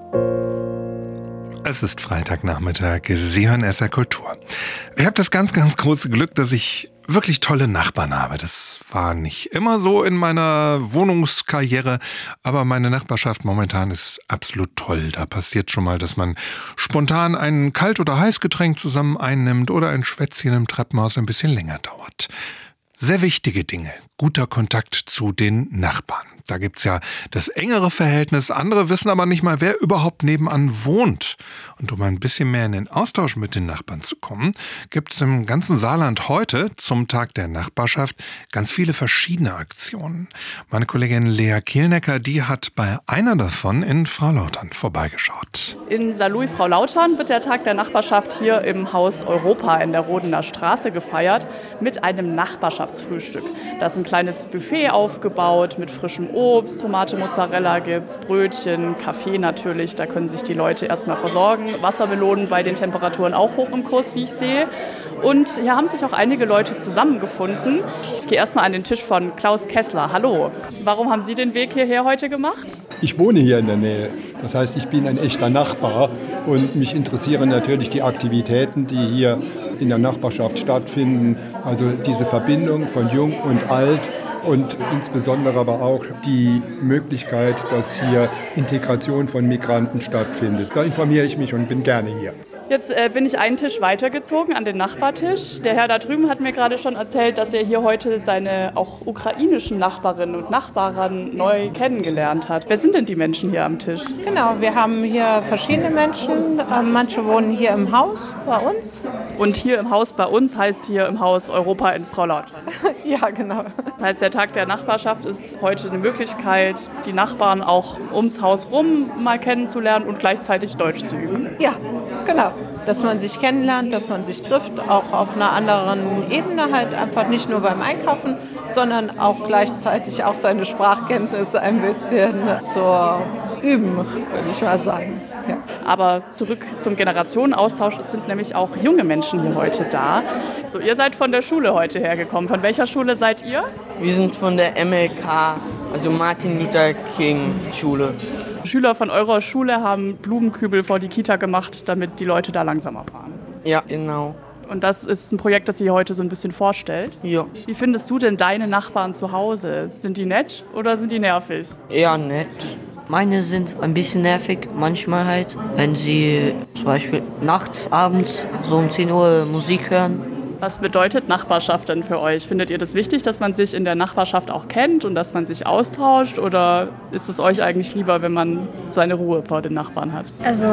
Es ist Freitagnachmittag, Sie hören SR Kultur. Ich habe das ganz große Glück, dass ich wirklich tolle Nachbarn habe. Das war nicht immer so in meiner Wohnungskarriere, aber meine Nachbarschaft momentan ist absolut toll. Da passiert schon mal, dass man spontan ein Kalt- oder Heißgetränk zusammen einnimmt oder ein Schwätzchen im Treppenhaus ein bisschen länger dauert. Sehr wichtige Dinge, guter Kontakt zu den Nachbarn. Da gibt's ja das engere Verhältnis. Andere wissen aber nicht mal, wer überhaupt nebenan wohnt. Und um ein bisschen mehr in den Austausch mit den Nachbarn zu kommen, gibt's im ganzen Saarland heute zum Tag der Nachbarschaft ganz viele verschiedene Aktionen. Meine Kollegin Lea Kielnecker, die hat bei einer davon in Fraulautern vorbeigeschaut. In Saarlouis-Fraulautern wird der Tag der Nachbarschaft hier im Haus Europa in der Rodener Straße gefeiert mit einem Nachbarschaftsfrühstück. Da ist ein kleines Buffet aufgebaut mit frischem Obst, Tomate, Mozzarella gibt's, Brötchen, Kaffee natürlich. Da können sich die Leute erstmal versorgen. Wassermelonen bei den Temperaturen auch hoch im Kurs, wie ich sehe. Und hier haben sich auch einige Leute zusammengefunden. Ich gehe erstmal an den Tisch von Klaus Kessler. Hallo. Warum haben Sie den Weg hierher heute gemacht? Ich wohne hier in der Nähe. Das heißt, ich bin ein echter Nachbar. Und mich interessieren natürlich die Aktivitäten, die hier in der Nachbarschaft stattfinden. Also diese Verbindung von Jung und Alt. Und insbesondere aber auch die Möglichkeit, dass hier Integration von Migranten stattfindet. Da informiere ich mich und bin gerne hier. Jetzt bin ich einen Tisch weitergezogen an den Nachbartisch. Der Herr da drüben hat mir gerade schon erzählt, dass er hier heute seine auch ukrainischen Nachbarinnen und Nachbarn neu kennengelernt hat. Wer sind denn die Menschen hier am Tisch? Genau, wir haben hier verschiedene Menschen. Manche wohnen hier im Haus bei uns. Und hier im Haus bei uns heißt hier im Haus Europa in Fraulautern. Ja, genau. Das heißt, der Tag der Nachbarschaft ist heute eine Möglichkeit, die Nachbarn auch ums Haus rum mal kennenzulernen und gleichzeitig Deutsch zu üben. Ja, genau. Dass man sich kennenlernt, dass man sich trifft, auch auf einer anderen Ebene, halt einfach nicht nur beim Einkaufen, sondern auch gleichzeitig auch seine Sprachkenntnisse ein bisschen zu üben, würde ich mal sagen. Ja. Aber zurück zum Generationenaustausch, es sind nämlich auch junge Menschen hier heute da. So, ihr seid von der Schule heute hergekommen. Von welcher Schule seid ihr? Wir sind von der MLK, also Martin Luther King Schule. Schüler von eurer Schule haben Blumenkübel vor die Kita gemacht, damit die Leute da langsamer fahren. Ja, genau. Und das ist ein Projekt, das ihr heute so ein bisschen vorstellt. Ja. Wie findest du denn deine Nachbarn zu Hause? Sind die nett oder sind die nervig? Eher nett. Meine sind ein bisschen nervig, manchmal halt, wenn sie zum Beispiel nachts, abends so um 10 Uhr Musik hören. Was bedeutet Nachbarschaft denn für euch? Findet ihr das wichtig, dass man sich in der Nachbarschaft auch kennt und dass man sich austauscht? Oder ist es euch eigentlich lieber, wenn man seine Ruhe vor den Nachbarn hat? Also,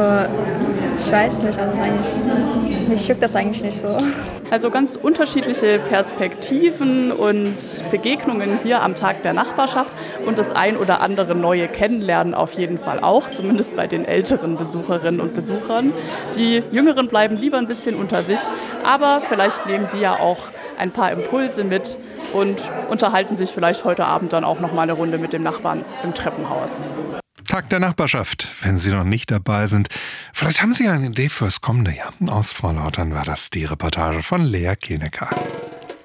ich weiß nicht. Mich juckt das eigentlich nicht so. Also ganz unterschiedliche Perspektiven und Begegnungen hier am Tag der Nachbarschaft und das ein oder andere neue Kennenlernen auf jeden Fall auch, zumindest bei den älteren Besucherinnen und Besuchern. Die Jüngeren bleiben lieber ein bisschen unter sich, aber vielleicht nehmen die ja auch ein paar Impulse mit und unterhalten sich vielleicht heute Abend dann auch noch mal eine Runde mit dem Nachbarn im Treppenhaus. Tag der Nachbarschaft, wenn Sie noch nicht dabei sind. Vielleicht haben Sie eine Idee fürs kommende Jahr. Aus Fraulautern war das die Reportage von Lea Kielnecker.